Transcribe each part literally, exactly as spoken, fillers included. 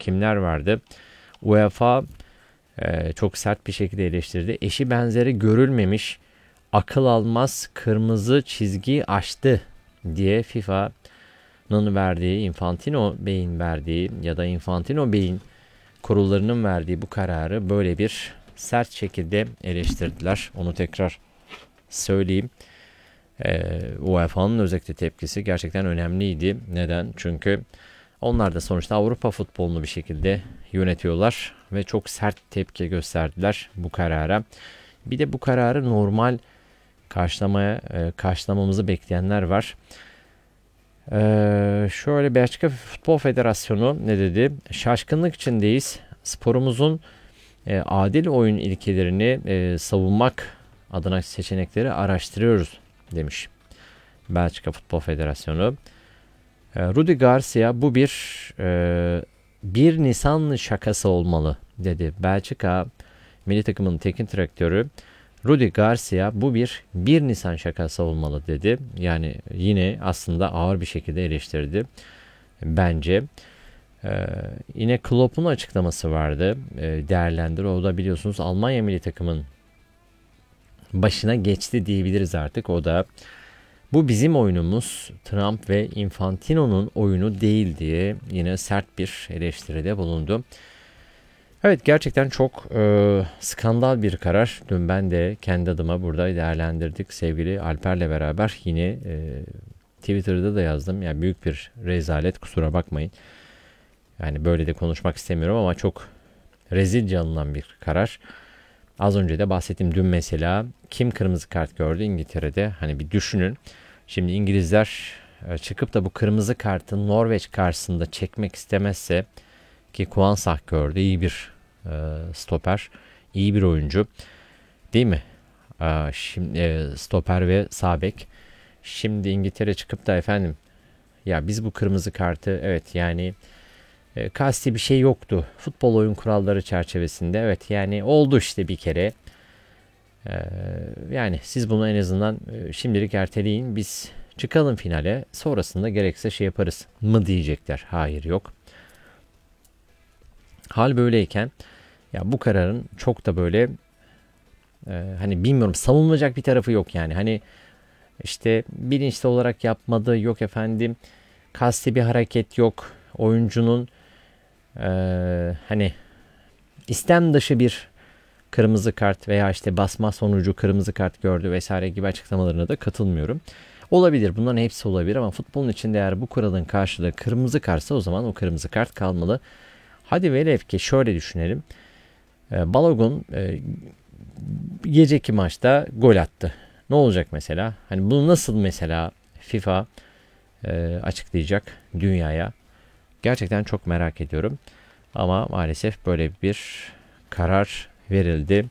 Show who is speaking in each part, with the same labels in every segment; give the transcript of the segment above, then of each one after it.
Speaker 1: kimler vardı? UEFA e, çok sert bir şekilde eleştirdi. Eşi benzeri görülmemiş, akıl almaz kırmızı çizgi aştı diye FIFA'nın verdiği, Infantino Bey'in verdiği ya da Infantino Bey'in kurullarının verdiği bu kararı böyle bir sert şekilde eleştirdiler. Onu tekrar söyleyeyim. Ee, UEFA'nın özellikle tepkisi gerçekten önemliydi. Neden? Çünkü onlar da sonuçta Avrupa futbolunu bir şekilde yönetiyorlar ve çok sert tepki gösterdiler bu karara. Bir de bu kararı normal karşılamaya e, karşılamamızı bekleyenler var. Ee, şöyle Belçika Futbol Federasyonu ne dedi? Şaşkınlık içindeyiz. Sporumuzun e, adil oyun ilkelerini e, savunmak adına seçenekleri araştırıyoruz demiş Belçika Futbol Federasyonu. E, Rudi Garcia bu bir e, bir Nisan şakası olmalı dedi. Belçika milli takımının teknik direktörü Rudi Garcia bu bir bir Nisan şakası olmalı dedi. Yani yine aslında ağır bir şekilde eleştirdi bence. Ee, yine Klopp'un açıklaması vardı. Ee, değerlendir. O da biliyorsunuz Almanya milli takımın başına geçti diyebiliriz artık. O da bu bizim oyunumuz, Trump ve Infantino'nun oyunu değil diye yine sert bir eleştiride bulundu. Evet, gerçekten çok e, skandal bir karar. Dün ben de kendi adıma burada değerlendirdik sevgili Alper'le beraber. Yine e, Twitter'da da yazdım. Yani büyük bir rezalet, kusura bakmayın. Yani böyle de konuşmak istemiyorum ama çok rezilce alınan bir karar. Az önce de bahsettim, dün mesela kim kırmızı kart gördü İngiltere'de? Hani bir düşünün. Şimdi İngilizler e, çıkıp da bu kırmızı kartı Norveç karşısında çekmek istemezse, ki Kvansah gördü, iyi bir e, stoper, iyi bir oyuncu değil mi? E, şimdi e, stoper ve sağ bek. Şimdi İngiltere çıkıp da efendim ya biz bu kırmızı kartı, evet yani e, kasti bir şey yoktu futbol oyun kuralları çerçevesinde, evet yani oldu işte bir kere. E, yani siz bunu en azından e, şimdilik erteleyin, biz çıkalım finale, sonrasında gerekse şey yaparız mı diyecekler. Hayır, yok. Hal böyleyken ya bu kararın çok da böyle e, hani bilmiyorum, savunulacak bir tarafı yok yani. Hani işte bilinçli olarak yapmadı, yok efendim kasti bir hareket yok. Oyuncunun e, hani istem dışı bir kırmızı kart veya işte basma sonucu kırmızı kart gördü vesaire gibi açıklamalarına da katılmıyorum. Olabilir, bunların hepsi olabilir ama futbolun içinde eğer bu kuralın karşılığı kırmızı kartsa o zaman o kırmızı kart kalmalı. Hadi velev ki şöyle düşünelim. E, Balogun e, geceki maçta gol attı. Ne olacak mesela? Hani bunu nasıl mesela FIFA e, açıklayacak dünyaya? Gerçekten çok merak ediyorum. Ama maalesef böyle bir karar verildi.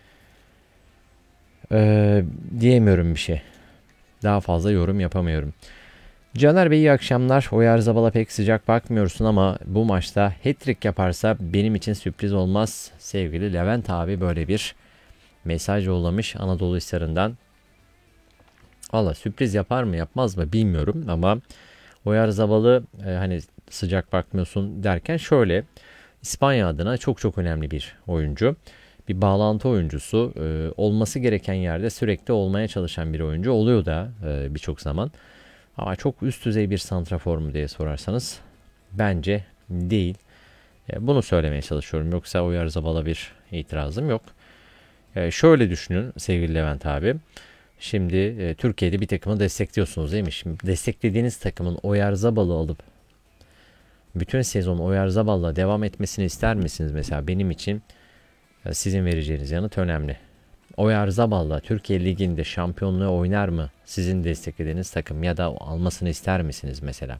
Speaker 1: E, diyemiyorum bir şey. Daha fazla yorum yapamıyorum. Caner Bey, iyi akşamlar. Oyarzabala pek sıcak bakmıyorsun ama bu maçta hat-trick yaparsa benim için sürpriz olmaz. Sevgili Levent abi böyle bir mesaj yollamış Anadolu Hisarı'ndan. Valla sürpriz yapar mı yapmaz mı bilmiyorum ama Oyarzabalı e, hani sıcak bakmıyorsun derken şöyle, İspanya adına çok çok önemli bir oyuncu. Bir bağlantı oyuncusu, e, olması gereken yerde sürekli olmaya çalışan bir oyuncu oluyor da e, birçok zaman. Ama çok üst düzey bir santrafor mu diye sorarsanız bence değil. E, bunu söylemeye çalışıyorum. Yoksa Oyarzabal'a bir itirazım yok. E, şöyle düşünün sevgili Levent abi. Şimdi e, Türkiye'de bir takımı destekliyorsunuz değil mi? Şimdi desteklediğiniz takımın Oyarzabal'ı alıp bütün sezon Oyarzabal'la devam etmesini ister misiniz? Mesela benim için e, sizin vereceğiniz yanıt önemli. Oyarzabal'la Türkiye Ligi'nde şampiyonluğu oynar mı sizin desteklediğiniz takım, ya da almasını ister misiniz mesela?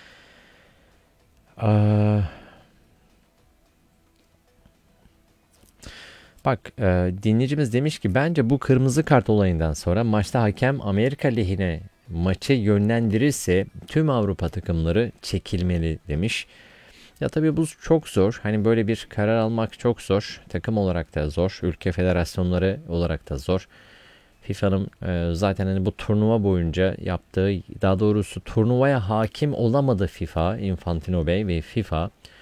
Speaker 1: Aa, bak e, dinleyicimiz demiş ki bence bu kırmızı kart olayından sonra maçta hakem Amerika lehine maçı yönlendirirse tüm Avrupa takımları çekilmeli demiş. Ya tabii bu çok zor. Hani böyle bir karar almak çok zor. Takım olarak da zor. Ülke federasyonları olarak da zor. FIFA'nın e, zaten hani bu turnuva boyunca yaptığı, daha doğrusu turnuvaya hakim olamadı FIFA, Infantino Bey ve FIFA.